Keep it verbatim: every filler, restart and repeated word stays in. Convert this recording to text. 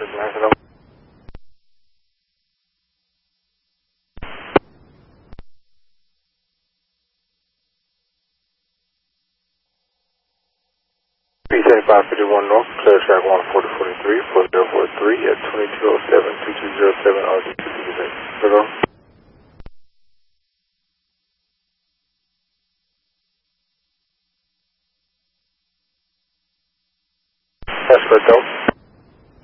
three seventy-five fifty-one North, clear track one forty forty-three, four zero four three at twenty-two oh seven, two two zero seven, R D fifty-six. Hello? That's for adult.